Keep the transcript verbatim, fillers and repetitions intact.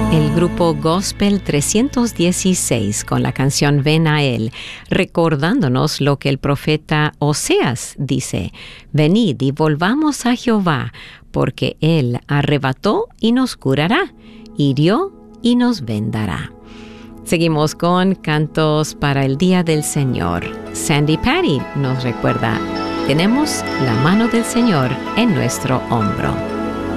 El grupo Gospel trescientos dieciséis con la canción Ven a Él, recordándonos lo que el profeta Oseas dice: venid y volvamos a Jehová, porque Él arrebató y nos curará, hirió y nos vendará. Seguimos con cantos para el Día del Señor. Sandy Patty nos recuerda: tenemos la mano del Señor en nuestro hombro.